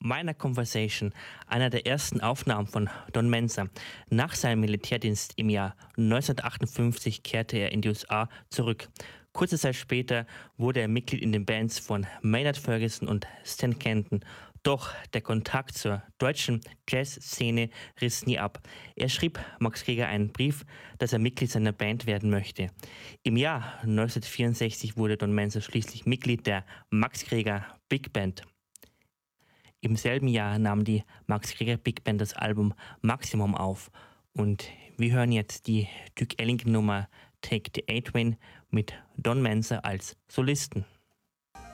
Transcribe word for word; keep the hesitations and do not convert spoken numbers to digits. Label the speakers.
Speaker 1: Minor Conversation, einer der ersten Aufnahmen von Don Mensa. Nach seinem Militärdienst im Jahr neunzehnhundertachtundfünfzig kehrte er in die U S A zurück. Kurze Zeit später wurde er Mitglied in den Bands von Maynard Ferguson und Stan Kenton. Doch der Kontakt zur deutschen Jazzszene riss nie ab. Er schrieb Max Greger einen Brief, dass er Mitglied seiner Band werden möchte. Im Jahr neunzehnhundertvierundsechzig wurde Don Mensa schließlich Mitglied der Max Greger Big Band. Im selben Jahr nahm die Max Greger Big Band das Album Maximum auf. Und wir hören jetzt die Duke Ellington Nummer Take the A-Train mit Don Mensa als Solisten.